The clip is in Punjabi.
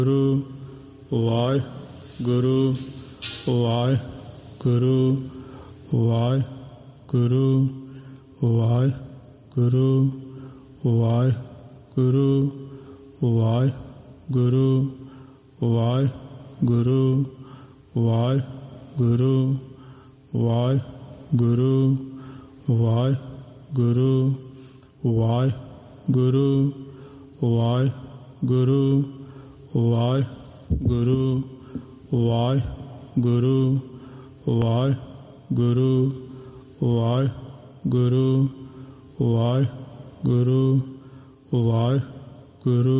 ਵਾਹਿਗੁਰੂ ਵਾਹਿਗੁਰੂ ਵਾਹਿਗੁਰੂ ਵਾਹਿਗੁਰੂ ਵਾਹਿਗੁਰੂ ਵਾਹਿਗੁਰੂ ਵਾਹਿਗੁਰੂ ਵਾਹਿਗੁਰੂ ਵਾਹਿਗੁਰੂ ਵਾਹਿਗੁਰੂ ਵਾਹਿਗੁਰੂ ਵਾਹਿਗੁਰੂ ਵਾਹਿਗੁਰੂ ਵਾਹਿਗੁਰੂ ਵਾਹਿਗੁਰੂ ਵਾਹਿਗੁਰੂ ਵਾਹਿਗੁਰੂ ਵਾਹਿਗੁਰੂ